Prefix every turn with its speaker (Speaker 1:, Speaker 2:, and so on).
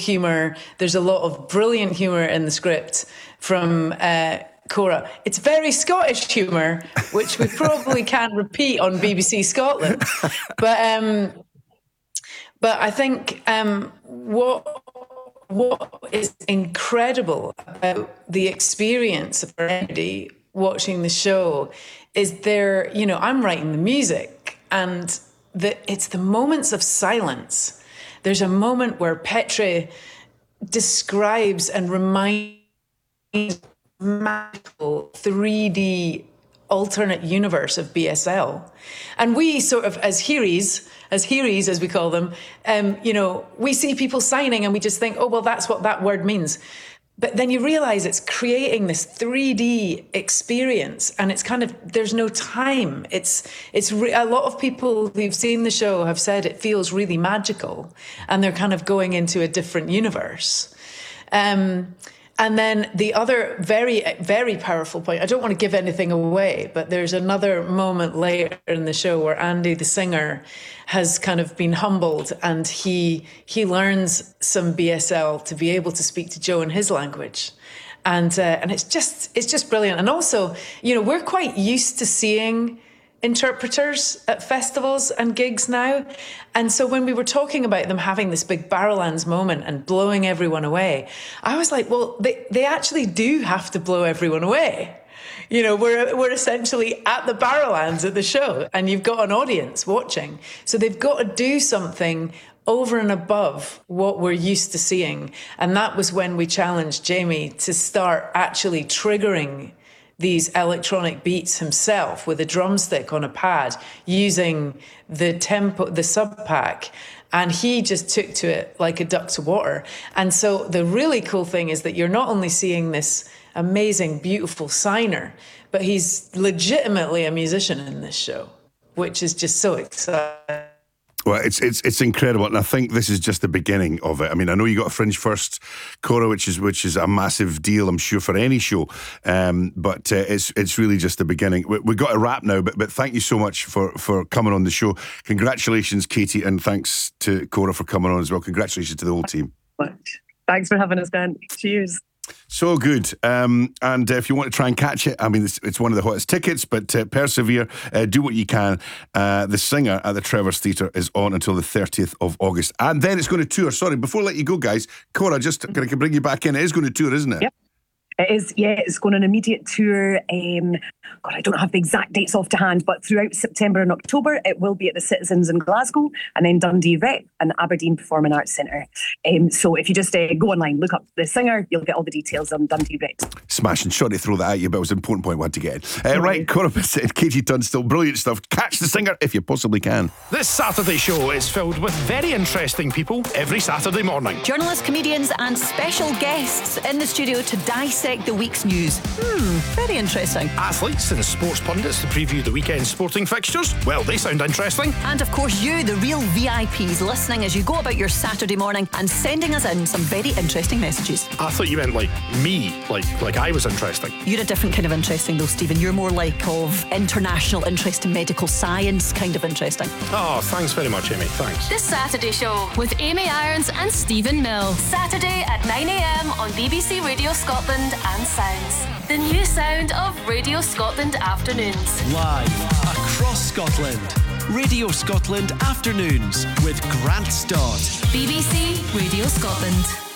Speaker 1: humour. There's a lot of brilliant humour in the script from Cora. It's very Scottish humour, which we probably can't repeat on BBC Scotland. But I think what is incredible about the experience of anybody watching the show is I'm writing the music, and it's the moments of silence. There's a moment where Petre describes and reminds magical 3D alternate universe of BSL. And we sort of, as Heeries, as we call them, we see people signing and we just think, oh, well, that's what that word means. But then you realize it's creating this 3D experience, and it's kind of, there's no time. A lot of people who've seen the show have said it feels really magical, and they're kind of going into a different universe. And then the other very, very powerful point, I don't want to give anything away, but there's another moment later in the show where Andy, the singer, has kind of been humbled, and he learns some BSL to be able to speak to Joe in his language. And it's just brilliant. And also, we're quite used to seeing interpreters at festivals and gigs now. And so when we were talking about them having this big Barrowlands moment and blowing everyone away, I was like, well, they actually do have to blow everyone away. We're essentially at the Barrowlands at the show, and you've got an audience watching. So they've got to do something over and above what we're used to seeing. And that was when we challenged Jamie to start actually triggering these electronic beats himself with a drumstick on a pad using the tempo, the sub pack. And he just took to it like a duck to water. And so the really cool thing is that you're not only seeing this amazing, beautiful signer, but he's legitimately a musician in this show, which is just so exciting.
Speaker 2: Well, it's incredible, and I think this is just the beginning of it. I mean, I know you got a Fringe first, Cora, which is a massive deal, I'm sure, for any show. But it's really just the beginning. We've got to wrap now, but thank you so much for coming on the show. Congratulations, Katie, and thanks to Cora for coming on as well. Congratulations to the whole team.
Speaker 3: Thanks for having us, Ben. Cheers.
Speaker 2: So good. And if you want to try and catch it, I mean, it's one of the hottest tickets, but persevere, do what you can. The Singer at the Trevors Theatre is on until the 30th of August. And then it's going to tour. Sorry, before I let you go, guys, Cora, just going to bring you back in. It is going to tour, isn't it?
Speaker 3: Yep. It is, yeah, it's going on an immediate tour. I don't have the exact dates off to hand, but throughout September and October, it will be at the Citizens in Glasgow, and then Dundee Rep and Aberdeen Performing Arts Centre. So if you just go online, look up The Singer, you'll get all the details on Dundee Rep.
Speaker 2: Smashing. Sorry to throw that at you, but it was an important point I had to get in. Right, Cora Bissett and Katie Tunstall, brilliant stuff. Catch The Singer if you possibly can.
Speaker 4: This Saturday show is filled with very interesting people every Saturday morning.
Speaker 5: Journalists, comedians and special guests in the studio to dissect the week's news. Very interesting.
Speaker 4: Athletes and sports pundits to preview the weekend's sporting fixtures. Well, they sound interesting.
Speaker 5: And of course you, the real VIPs, listening as you go about your Saturday morning and sending us in some very interesting messages.
Speaker 4: I thought you meant like me, like I was interesting.
Speaker 5: You're a different kind of interesting though, Stephen. You're more like of international interest in medical science kind of interesting.
Speaker 4: Oh, thanks very much, Amy. Thanks.
Speaker 6: The Saturday Show with Amy Irons and Stephen Mill. Saturday at 9 a.m. on BBC Radio Scotland and Sounds. The new sound of Radio Scotland Afternoons.
Speaker 7: Live across Scotland. Radio Scotland Afternoons with Grant Stott.
Speaker 6: BBC Radio Scotland.